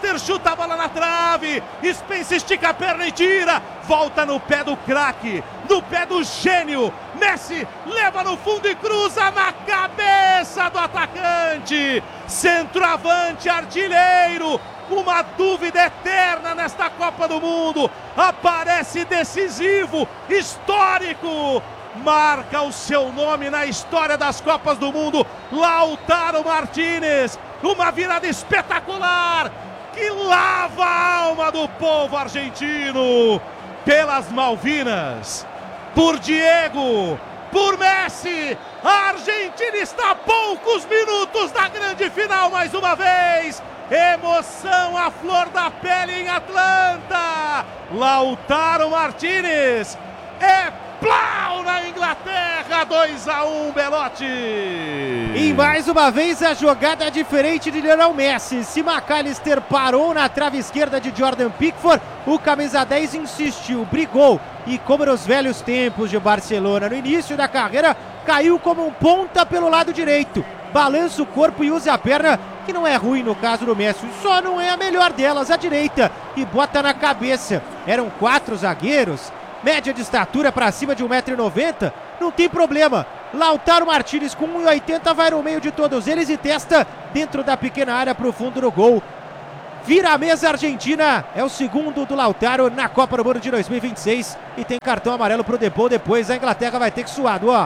McAllister chuta a bola na trave. Spence estica a perna e tira. Volta no pé do craque, no pé do gênio. Messi leva no fundo e cruza na cabeça do atacante. Centroavante, artilheiro. Uma dúvida eterna nesta Copa do Mundo. Aparece decisivo, histórico. Marca o seu nome na história das Copas do Mundo. Lautaro Martínez. Uma virada espetacular que lava a alma do povo argentino. Pelas Malvinas, por Diego, por Messi, a Argentina está a poucos minutos da grande final mais uma vez. Emoção à flor da pele em Atlanta. Lautaro Martínez é plau na Inglaterra, 2-1, Belotti. E mais uma vez a jogada diferente de Lionel Messi. Se McAllister parou na trave esquerda de Jordan Pickford, o camisa 10 insistiu, brigou e, como nos velhos tempos de Barcelona, no início da carreira, caiu como um ponta pelo lado direito. Balança o corpo e usa a perna, que não é ruim no caso do Messi, só não é a melhor delas, a direita, e bota na cabeça. Eram 4 zagueiros, média de estatura para cima de 1,90 m, não tem problema. Lautaro Martínez com 1,80 m vai no meio de todos eles e testa dentro da pequena área para o fundo do gol. Vira a mesa Argentina, é o segundo do Lautaro na Copa do Mundo de 2026 e tem cartão amarelo pro Depou. Depois a Inglaterra vai ter que suar, ó.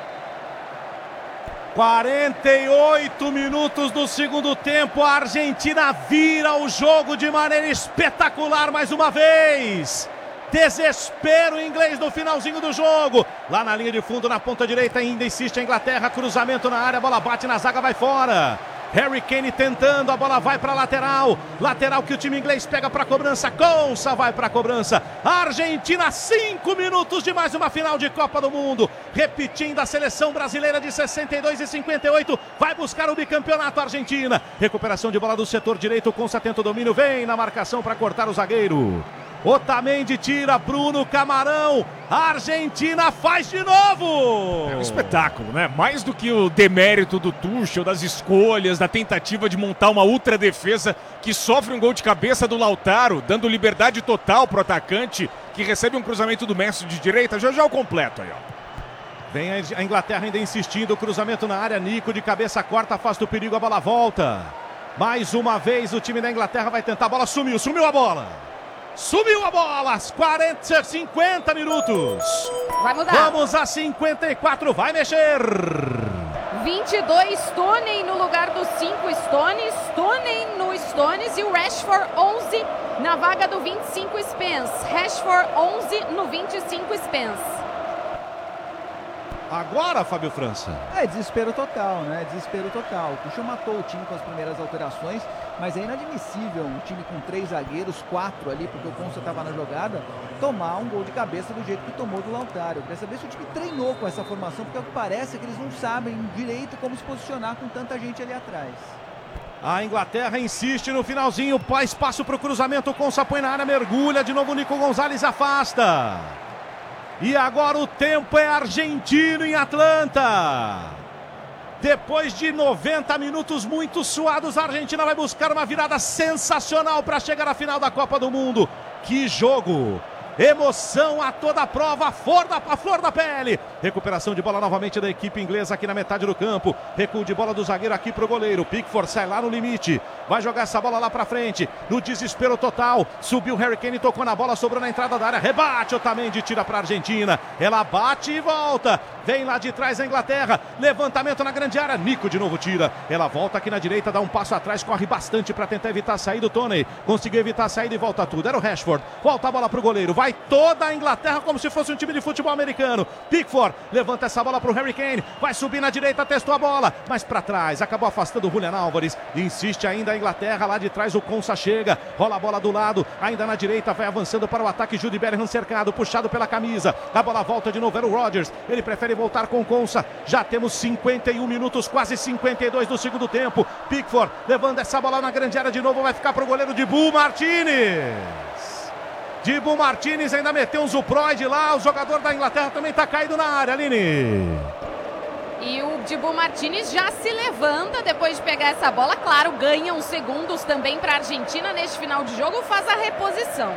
48 minutos do segundo tempo, a Argentina vira o jogo de maneira espetacular mais uma vez. Desespero inglês no finalzinho do jogo. Lá na linha de fundo, na ponta direita, ainda insiste a Inglaterra. Cruzamento na área, a bola bate na zaga, vai fora. Harry Kane tentando, a bola vai para lateral. Lateral que o time inglês pega para cobrança. Konsa vai para cobrança. Argentina, 5 minutos de mais uma final de Copa do Mundo. Repetindo a seleção brasileira de 62 e 58. Vai buscar o bicampeonato Argentina. Recuperação de bola do setor direito. Konsa tenta o domínio, vem na marcação para cortar o zagueiro. Otamendi tira, Bruno Camarão, a Argentina faz de novo! É um espetáculo, né? Mais do que o demérito do Tuchel, das escolhas, da tentativa de montar uma ultra defesa que sofre um gol de cabeça do Lautaro, dando liberdade total pro atacante, que recebe um cruzamento do Messi de direita, já o completo aí, ó. Vem a Inglaterra ainda insistindo, cruzamento na área, Nico de cabeça corta, afasta o perigo, a bola volta. Mais uma vez o time da Inglaterra vai tentar, a bola sumiu a bola! Subiu a bola, 50 minutos. Vai mudar. Vamos a 54, vai mexer. 22, Stoney no lugar do 5, Stones. Stoney no Stones e o Rashford 11 na vaga do 25, Spence. Rashford 11 no 25, Spence. Agora, Fábio França. É desespero total, né? Desespero total. O Tuchel matou o time com as primeiras alterações, mas é inadmissível um time com 3 zagueiros, 4 ali, porque o Konsa estava na jogada, tomar um gol de cabeça do jeito que tomou do Lautaro. Eu queria saber se o time treinou com essa formação, porque o que parece é que eles não sabem direito como se posicionar com tanta gente ali atrás. A Inglaterra insiste no finalzinho, espaço para o cruzamento, o Konsa põe na área, mergulha, de novo o Nico Gonzalez afasta. E agora o tempo é argentino em Atlanta. Depois de 90 minutos muito suados, a Argentina vai buscar uma virada sensacional para chegar à final da Copa do Mundo. Que jogo! Emoção a toda a prova, a flor da pele. Recuperação de bola novamente da equipe inglesa aqui na metade do campo. Recuo de bola do zagueiro aqui pro goleiro. Pickford sai lá no limite. Vai jogar essa bola lá pra frente. No desespero total. Subiu o Harry Kane, tocou na bola, sobrou na entrada da área. Rebate Otamendi, tira pra Argentina. Ela bate e volta. Vem lá de trás a Inglaterra. Levantamento na grande área. Nico de novo tira. Ela volta aqui na direita, dá um passo atrás, corre bastante pra tentar evitar a saída do Toney. Conseguiu evitar a saída e volta tudo. Era o Rashford. Volta a bola pro goleiro. Vai toda a Inglaterra como se fosse um time de futebol americano. Pickford levanta essa bola pro Harry Kane, vai subir na direita, testou a bola, mas para trás, acabou afastando o Julian Álvares, insiste ainda a Inglaterra, lá de trás o Konsa chega, rola a bola do lado, ainda na direita, vai avançando para o ataque, Jude Bellingham cercado, puxado pela camisa, a bola volta de novo, era o Rodgers, ele prefere voltar com o Konsa, já temos 51 minutos, quase 52 do segundo tempo, Pickford levando essa bola na grande área de novo, vai ficar pro goleiro Dibu Martínez. Dibu Martínez ainda meteu um Zuproid lá, o jogador da Inglaterra também tá caído na área, Aline. E o Dibu Martínez já se levanta depois de pegar essa bola. Claro, ganha uns segundos também para a Argentina neste final de jogo, faz a reposição.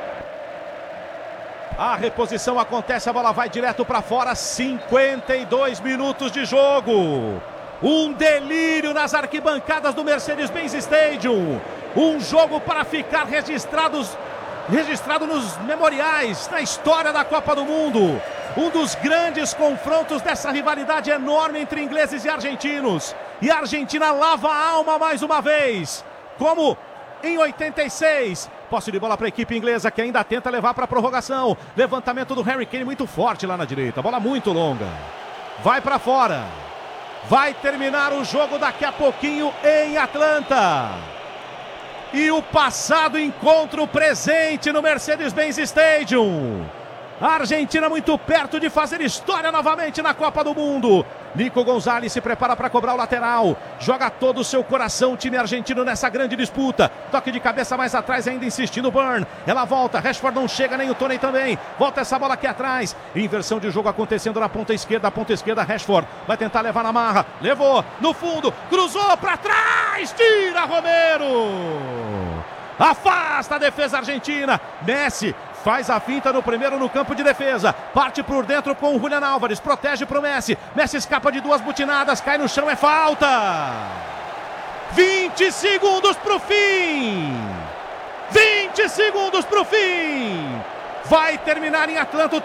A reposição acontece, a bola vai direto para fora, 52 minutos de jogo. Um delírio nas arquibancadas do Mercedes-Benz Stadium. Um jogo para ficar registrado nos memoriais, na história da Copa do Mundo. Um dos grandes confrontos dessa rivalidade enorme entre ingleses e argentinos. E a Argentina lava a alma mais uma vez, como em 86. Posse de bola para a equipe inglesa, que ainda tenta levar para a prorrogação. Levantamento do Harry Kane muito forte lá na direita. Bola muito longa. Vai para fora. Vai terminar o jogo daqui a pouquinho em Atlanta. E o passado encontra o presente no Mercedes-Benz Stadium. A Argentina muito perto de fazer história novamente na Copa do Mundo. Nico Gonzalez se prepara para cobrar o lateral. Joga todo o seu coração o time argentino nessa grande disputa. Toque de cabeça mais atrás, ainda insistindo Burn. Ela volta, Rashford não chega, nem o Toney também. Volta essa bola aqui atrás. Inversão de jogo acontecendo na ponta esquerda. Rashford vai tentar levar na marra. Levou, no fundo, cruzou para trás. Tira Romero. Afasta a defesa argentina. Messi faz a finta no primeiro no campo de defesa. Parte por dentro com o Julián Álvares. Protege pro Messi. Messi escapa de duas butinadas. Cai no chão, é falta. 20 segundos pro fim. 20 segundos pro fim. Vai terminar em Atlanta.